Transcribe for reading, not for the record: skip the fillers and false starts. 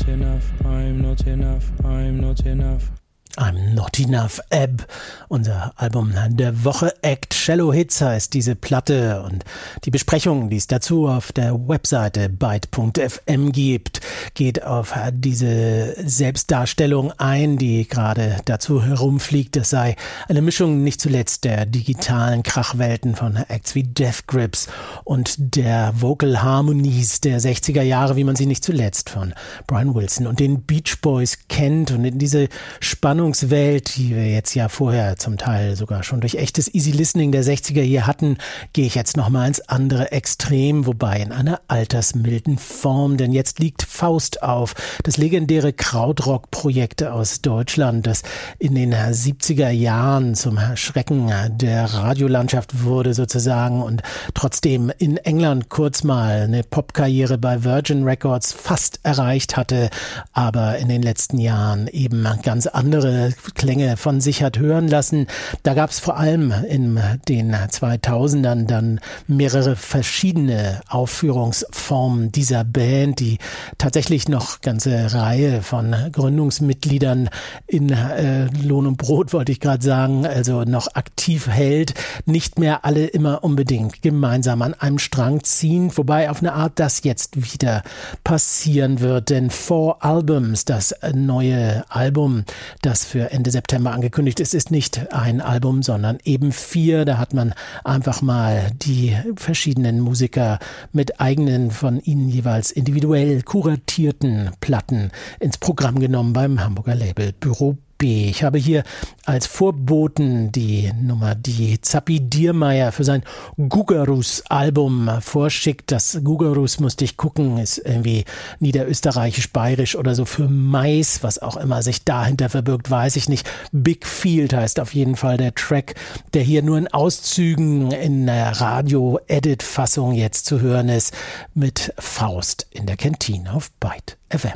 not enough, I'm not enough, I'm not enough. I'm Not Enough, Ebb, unser Album der Woche. Act Shallow Hits heißt diese Platte, und die Besprechung, die es dazu auf der Webseite byte.fm gibt, geht auf diese Selbstdarstellung ein, die gerade dazu herumfliegt. Das sei eine Mischung nicht zuletzt der digitalen Krachwelten von Acts wie Death Grips und der Vocal Harmonies der 60er Jahre, wie man sie nicht zuletzt von Brian Wilson und den Beach Boys kennt. Und in diese Spannungswelt, die wir jetzt ja vorher zum Teil sogar schon durch echtes Easy Listening der 60er hier hatten, gehe ich jetzt nochmal ins andere Extrem, wobei in einer altersmilden Form, denn jetzt liegt Faust auf, das legendäre Krautrock-Projekt aus Deutschland, das in den 70er Jahren zum Schrecken der Radiolandschaft wurde sozusagen und trotzdem in England kurz mal eine Popkarriere bei Virgin Records fast erreicht hatte, aber in den letzten Jahren eben ganz andere Klänge von sich hat hören lassen. Da gab es vor allem in den 2000ern dann mehrere verschiedene Aufführungsformen dieser Band, die tatsächlich noch ganze Reihe von Gründungsmitgliedern in Lohn und Brot, wollte ich gerade sagen, also noch aktiv hält. Nicht mehr alle immer unbedingt gemeinsam an einem Strang ziehen, wobei auf eine Art das jetzt wieder passieren wird, denn 4 Albums, das neue Album, das für Ende September angekündigt ist nicht ein Album, sondern eben 4. Da hat man einfach mal die verschiedenen Musiker mit eigenen, von ihnen jeweils individuell kuratierten Platten ins Programm genommen beim Hamburger Label Büro B. Ich habe hier als Vorboten die Nummer, die Zappi Diermeier für sein Gugarus-Album vorschickt. Das Gugarus, musste ich gucken, ist irgendwie niederösterreichisch-bayerisch oder so für Mais, was auch immer sich dahinter verbirgt, weiß ich nicht. Big Field heißt auf jeden Fall der Track, der hier nur in Auszügen in der Radio-Edit-Fassung jetzt zu hören ist, mit Faust in der Kantine auf Byte FM.